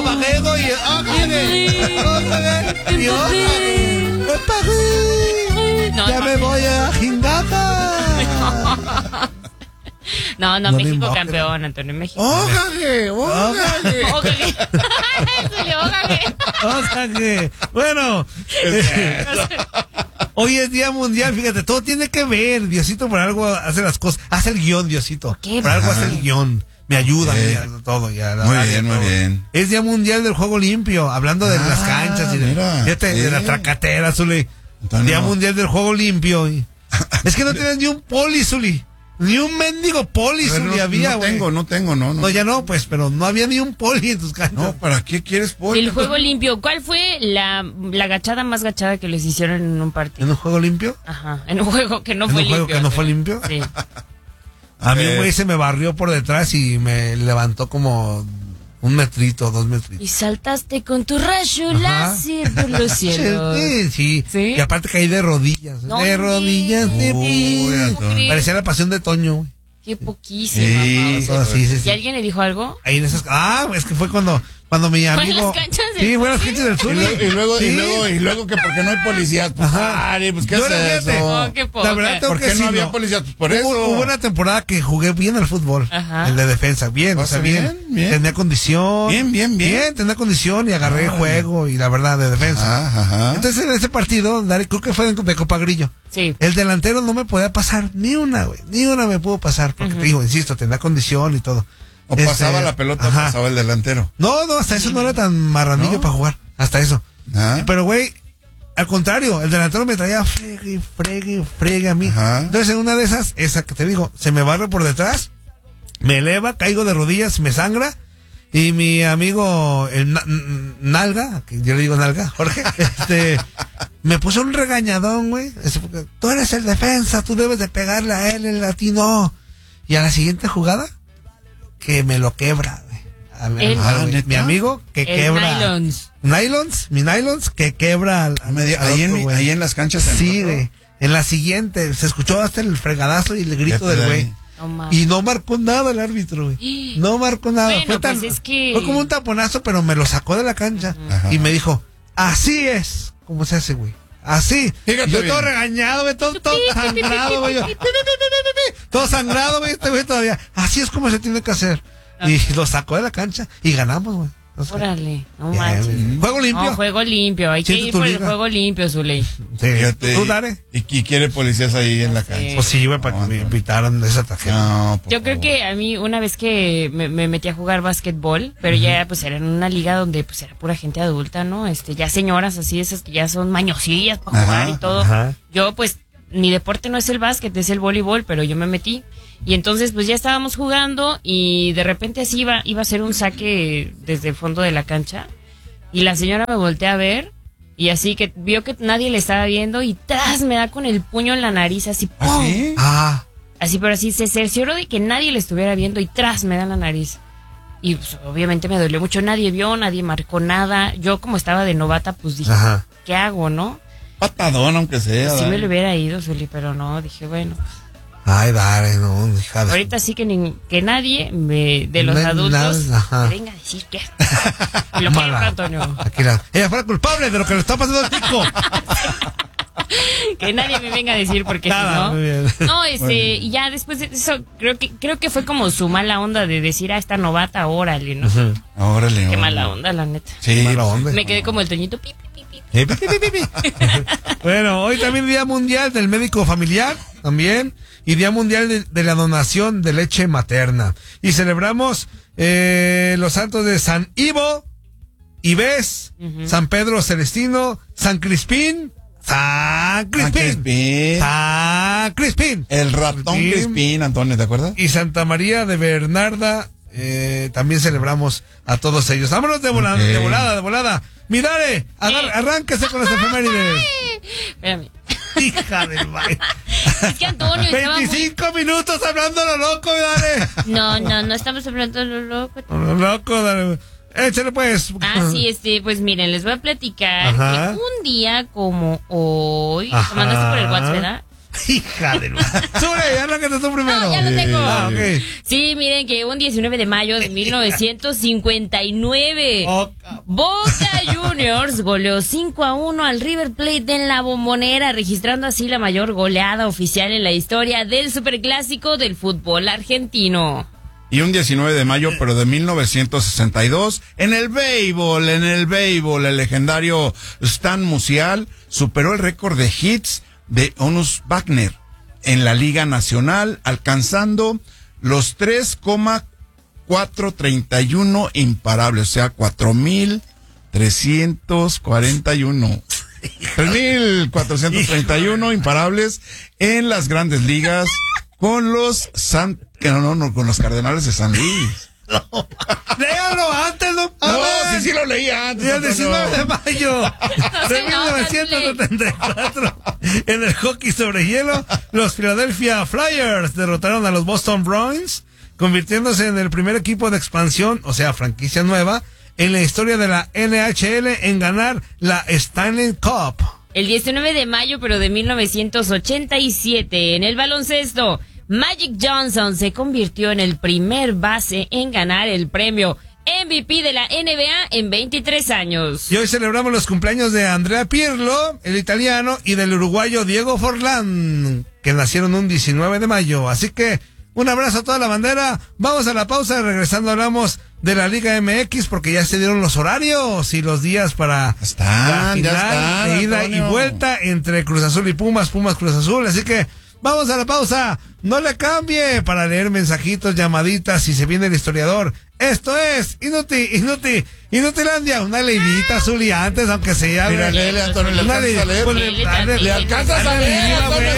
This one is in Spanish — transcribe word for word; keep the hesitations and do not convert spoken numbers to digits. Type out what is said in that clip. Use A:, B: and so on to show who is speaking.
A: bajego y ya me voy a Jingaca.
B: No, no, no, México campeón, Antonio, México.
A: ¡Ójale! ¡Ójale!
B: ¡Ójale! ¡Ójale!
A: ¡Ójale! Bueno, hoy es Día Mundial, fíjate, todo tiene que ver. Diosito por algo hace las cosas. Hace el guión, Diosito. ¿Qué? Por algo hace el guión. Me ayuda, eh, me todo. Ya,
C: muy radio, bien, todo. Muy bien.
A: Es Día Mundial del Juego Limpio, hablando de ah, las canchas y de, mira, fíjate, sí. de la tracatera, Zuli. Antonio. Día Mundial del Juego Limpio. Es que no tienes ni un poli, Zuli. Ni un mendigo poli, Zuli,
C: no,
A: había,
C: No tengo, no tengo, no, no.
A: No, ya no, pues, pero no había ni un poli en tus canchas.
C: No, ¿para qué quieres poli?
B: El Juego Limpio, ¿cuál fue la, la gachada más gachada que les hicieron en un partido?
A: ¿En un juego limpio?
B: Ajá, en un juego que no fue limpio.
A: ¿En un juego que no fue limpio?
B: Sí.
A: A mí un güey se me barrió por detrás y me levantó como un metrito, dos metritos.
B: Y saltaste con tu rayo láser por los cielos.
A: Sí, sí, sí. Y aparte caí de rodillas. No, de rodillas. De Uy, parecía la pasión de Toño, güey.
B: Qué poquísima.
A: Sí, sí, sí, sí, sí.
B: ¿Y alguien le dijo algo?
A: Ahí en esas, ah, es que fue cuando cuando mi amigo.
B: ¿Fue en las canchas del
A: Sí, fue en las canchas del sur.
C: Y luego, y luego, sí. y luego, y luego que porque no hay policías. Pues, Ari, pues qué es eso.
B: Oh, qué
A: la verdad,
C: ¿Por qué no sí, había no. policías? Pues por eso.
A: Hubo, hubo una temporada que jugué bien al fútbol. Ajá. El de defensa, bien, o sea, bien, bien, bien. Tenía condición.
C: Bien, bien, bien.
A: Bien, tenía condición y agarré ah, juego y la verdad, de defensa. Ajá, ajá. Entonces en ese partido, creo que fue de Copa Grillo.
B: Sí.
A: El delantero no me podía pasar ni una, güey. Ni una me pudo pasar. Porque uh-huh. te digo, insisto, tenía condición y todo.
C: O este, pasaba la pelota, ajá. pasaba el delantero.
A: No, no, hasta eso no era tan marranillo ¿no? para jugar. Hasta eso. ¿Ah? Pero, güey, al contrario, el delantero me traía fregue, fregue, fregue a mí. Ajá. Entonces, en una de esas, esa que te digo, se me barre por detrás, me eleva, caigo de rodillas, me sangra. Y mi amigo, el na- Nalga, que yo le digo Nalga, Jorge, este, me puso un regañadón, güey. Tú eres el defensa, tú debes de pegarle a él, el latino. Y a la siguiente jugada, que me lo quebra, güey.
B: El,
A: ah, mi, mi amigo que
B: el
A: quebra.
B: Nylons.
A: Nylons, mi nylons que quebra al, al,
C: al ahí, otro, en, ahí en las canchas.
A: Sí, güey. En la siguiente, se escuchó hasta el fregadazo y el grito del güey. No, y no marcó nada el árbitro, güey. No marcó nada.
B: Bueno,
A: fue, tan,
B: pues es que...
A: fue como un taponazo, pero me lo sacó de la cancha. Ajá. Y me dijo, así es como se hace, güey. Así. Fíjate yo bien. Todo regañado, güey, todo, todo sangrado, güey. Todo sangrado, güey, este güey todavía. Así es como se tiene que hacer. Y lo sacó de la cancha y ganamos, güey.
B: No sé. Órale, no
A: yeah,
B: manches.
A: Juego limpio.
B: No, juego limpio. Hay que ir por liga? El juego limpio, Zuley.
A: Sí, fíjate. Tú dale.
C: Y, y quiere policías ahí en la cancha. Sí.
A: Pues sí, güey, para no, que me invitaran de esa tarjeta.
B: No, Yo creo que a mí, una vez que me, me metí a jugar básquetbol, pero uh-huh. ya pues era en una liga donde pues era pura gente adulta, ¿no? Este, ya señoras así, esas que ya son mañosillas para ajá, jugar y todo. Ajá. Yo pues, mi deporte no es el básquet, es el voleibol, pero yo me metí. Y entonces pues ya estábamos jugando y de repente así iba, iba a hacer un saque desde el fondo de la cancha y la señora me voltea a ver y así que vio que nadie le estaba viendo y tras me da con el puño en la nariz así ¡pum!
A: ¿Así? Ah.
B: Así, pero así se cercioró de que nadie le estuviera viendo y tras me da en la nariz. Y pues, obviamente me dolió mucho, nadie vio, nadie marcó nada. Yo como estaba de novata pues dije, ajá. ¿qué hago, no?
C: Patadón aunque sea.
B: Sí
C: dale.
B: me lo hubiera ido, Zuli, pero no, dije bueno.
A: Ay, dale, no, hija de...
B: Ahorita sí que, ni, que nadie me, de los no, adultos me venga a decir que... Lo que es, Antonio.
A: Aquí la, ella fue la culpable de lo que le está pasando al chico.
B: Que nadie me venga a decir porque
A: Nada,
B: si
A: muy bien.
B: no... No, este, y ya después de eso, creo que creo que fue como su mala onda de decir a esta novata, órale, ¿no?
C: Uh-huh. Órale,
B: Qué
C: órale.
B: mala onda, la neta.
A: Sí, mala onda.
B: Me quedé como el Toñito, pi, pi, pi, pi.
A: Eh, pi, pi, pi, pi. Bueno, hoy también Día Mundial del Médico Familiar, también. Y Día Mundial de, de la Donación de Leche Materna. Y celebramos eh, los santos de San Ivo, Ives, uh-huh. San Pedro Celestino, San Crispín, San Crispín, San Crispín, San Crispín.
C: El ratón Crispín, Crispín, Antonio, ¿te acuerdas?
A: Y Santa María de Bernarda, eh, también celebramos a todos ellos. Vámonos de volada, okay. de volada, de volada. Mirare, agar, arránquese con las efemérides.
B: Espérame.
A: Hija del baile.
B: Es que Antonio
A: veinticinco muy... minutos hablando lo loco, dale.
B: No, no, no estamos hablando lo loco.
A: Lo loco, dale. Échale pues.
B: Ah, sí, este, pues miren, les voy a platicar ajá. que un día como hoy, te mandaste por el WhatsApp, ¿verdad?
A: Hija de Sube, arráncate tú primero.
B: No, ya lo tengo.
A: Ah, okay.
B: Sí, miren que un diecinueve de mayo de mil novecientos cincuenta y nueve, oh, Boca Juniors goleó cinco a uno al River Plate en la Bombonera, registrando así la mayor goleada oficial en la historia del superclásico del fútbol argentino.
C: Y un diecinueve de mayo, pero de mil novecientos sesenta y dos, en el béisbol, en el béisbol, el legendario Stan Musial superó el récord de hits de Honus Wagner en la Liga Nacional, alcanzando los tres coma cuatrocientos treinta y uno imparables, o sea, cuatro mil trescientos cuarenta y uno. tres mil cuatrocientos treinta y uno imparables en las grandes ligas con los San, que no, no, no, con los Cardenales de San Luis.
A: No. Léalo antes, no.
C: No, sí, sí lo leía antes.
A: Y el diecinueve de mayo de mil novecientos setenta y cuatro, en el hockey sobre hielo, los Philadelphia Flyers derrotaron a los Boston Bruins, convirtiéndose en el primer equipo de expansión, o sea, franquicia nueva, en la historia de la N H L en ganar la Stanley Cup.
B: El diecinueve de mayo, pero de mil novecientos ochenta y siete, en el baloncesto, Magic Johnson se convirtió en el primer base en ganar el premio M V P de la N B A en veintitrés años.
A: Y hoy celebramos los cumpleaños de Andrea Pirlo, el italiano, y del uruguayo Diego Forlán, que nacieron un diecinueve de mayo. Así que un abrazo a toda la bandera. Vamos a la pausa. Regresando hablamos de la Liga M X porque ya se dieron los horarios y los días para
C: están,
A: la final
C: ya están,
A: de ida
C: Antonio.
A: y vuelta entre Cruz Azul y Pumas, Pumas Cruz Azul. Así que vamos a la pausa. No le cambie para leer mensajitos, llamaditas, si se viene el historiador. Esto es Inútil, Inútil, Inutilandia. Una leidita, Zuli, antes, aunque sea.
C: Mira, léele, Antonio, le alcanzas a leer.
A: Pues, le,
C: le alcanzas a leer, Antonio.